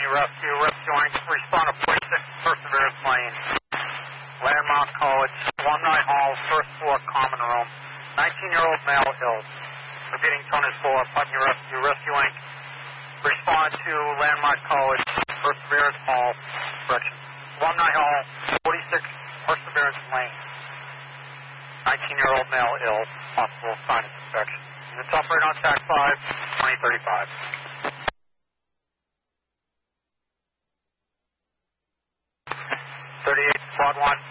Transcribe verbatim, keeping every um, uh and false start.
Putney Rescue, rescuing, respond to forty-six Perseverance Lane. Landmark College, Alumni Hall, first floor common room. nineteen-year-old male ill. Repeating Tony's floor, Putney Rescue, rescuing. Respond to Landmark College, Perseverance Hall, correction. Alumni Hall, forty-six Perseverance Lane. nineteen-year-old male ill, possible sinus infection. Units operate on T A C five, twenty thirty-five. thirty-eight, Squad one.